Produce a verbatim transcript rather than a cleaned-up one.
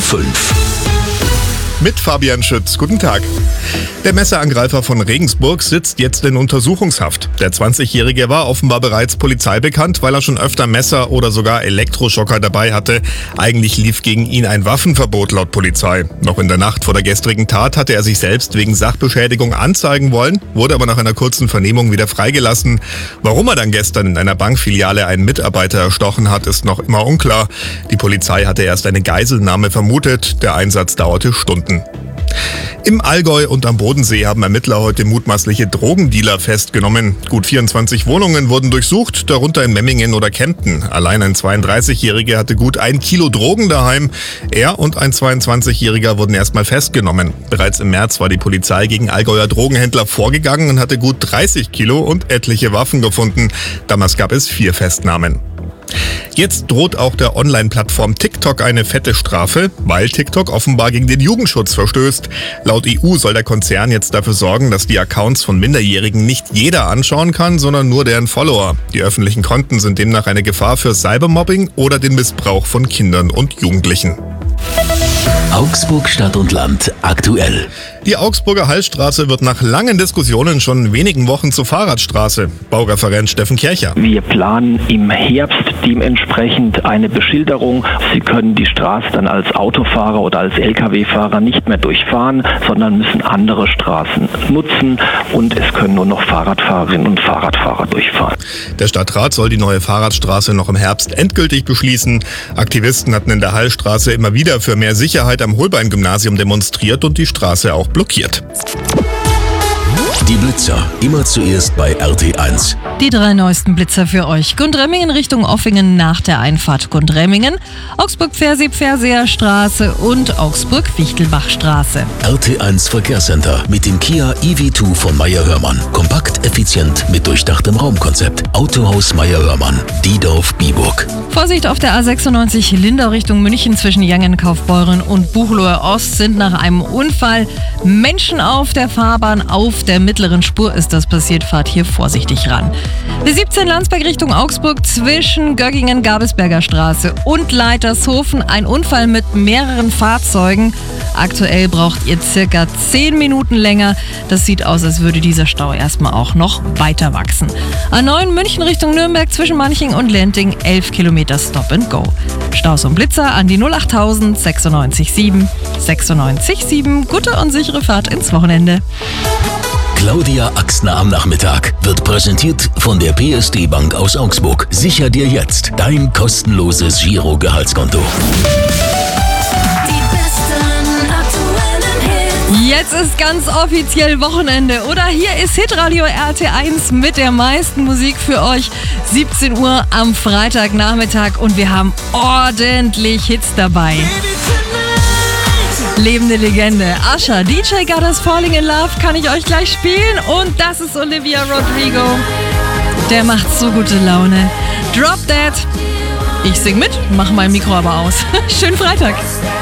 fünf. Mit Fabian Schütz. Guten Tag. Der Messerangreifer von Regensburg sitzt jetzt in Untersuchungshaft. Der zwanzigjährige war offenbar bereits Polizei bekannt, weil er schon öfter Messer oder sogar Elektroschocker dabei hatte. Eigentlich lief gegen ihn ein Waffenverbot laut Polizei. Noch in der Nacht vor der gestrigen Tat hatte er sich selbst wegen Sachbeschädigung anzeigen wollen, wurde aber nach einer kurzen Vernehmung wieder freigelassen. Warum er dann gestern in einer Bankfiliale einen Mitarbeiter erstochen hat, ist noch immer unklar. Die Polizei hatte erst eine Geiselnahme vermutet. Der Einsatz dauerte Stunden. Im Allgäu und am Bodensee haben Ermittler heute mutmaßliche Drogendealer festgenommen. Gut vierundzwanzig Wohnungen wurden durchsucht, darunter in Memmingen oder Kempten. Allein ein zweiunddreißigjähriger hatte gut ein Kilo Drogen daheim. Er und ein zweiundzwanzigjähriger wurden erstmal festgenommen. Bereits im März war die Polizei gegen Allgäuer Drogenhändler vorgegangen und hatte gut dreißig Kilo und etliche Waffen gefunden. Damals gab es vier Festnahmen. Jetzt droht auch der Online-Plattform TikTok eine fette Strafe, weil TikTok offenbar gegen den Jugendschutz verstößt. Laut E U soll der Konzern jetzt dafür sorgen, dass die Accounts von Minderjährigen nicht jeder anschauen kann, sondern nur deren Follower. Die öffentlichen Konten sind demnach eine Gefahr für Cybermobbing oder den Missbrauch von Kindern und Jugendlichen. Augsburg Stadt und Land aktuell. Die Augsburger Hallstraße wird nach langen Diskussionen schon in wenigen Wochen zur Fahrradstraße. Baureferent Steffen Kircher. Wir planen im Herbst dementsprechend eine Beschilderung. Sie können die Straße dann als Autofahrer oder als L K W-Fahrer nicht mehr durchfahren, sondern müssen andere Straßen nutzen und es können nur noch Fahrradfahrerinnen und Fahrradfahrer durchfahren. Der Stadtrat soll die neue Fahrradstraße noch im Herbst endgültig beschließen. Aktivisten hatten in der Hallstraße immer wieder für mehr Sicherheit am Holbein-Gymnasium demonstriert und die Straße auch blockiert. Die Blitzer, immer zuerst bei R T eins. Die drei neuesten Blitzer für euch. Gundremmingen Richtung Offingen nach der Einfahrt Gundremmingen, Augsburg-Pfersee-Pferseer-Straße und Augsburg-Wichtelbach-Straße. R T eins Verkehrscenter mit dem Kia E V zwei von Meyer-Hörmann. Kompakt, effizient mit durchdachtem Raumkonzept. Autohaus Meyer-Hörmann, Diedorf-Biburg. Vorsicht auf der A sechsundneunzig Lindau Richtung München zwischen Jangenkaufbeuren und Buchloe Ost sind nach einem Unfall Menschen auf der Fahrbahn. Auf der mittleren Spur ist das passiert. Fahrt hier vorsichtig ran. B siebzehn Landsberg Richtung Augsburg zwischen Göggingen-Gabelsberger Straße und Leitershofen. Ein Unfall mit mehreren Fahrzeugen. Aktuell braucht ihr circa zehn Minuten länger. Das sieht aus, als würde dieser Stau erstmal auch noch weiter wachsen. A neun München Richtung Nürnberg zwischen Manching und Lenting, elf Kilometer Stop and Go. Staus und Blitzer an die null achttausend sechsundneunzig sieben sechsundneunzig sieben. Gute und sichere Fahrt ins Wochenende. Claudia Axner am Nachmittag wird präsentiert von der P S D Bank aus Augsburg. Sicher dir jetzt dein kostenloses Giro-Gehaltskonto. Jetzt ist ganz offiziell Wochenende, oder? Hier ist Hitradio R T eins mit der meisten Musik für euch. siebzehn Uhr am Freitagnachmittag und wir haben ordentlich Hits dabei. Lebende Legende. Usher, D J Got Us Falling in Love kann ich euch gleich spielen. Und das ist Olivia Rodrigo. Der macht so gute Laune. Drop That. Ich sing mit, mach mein Mikro aber aus. Schönen Freitag.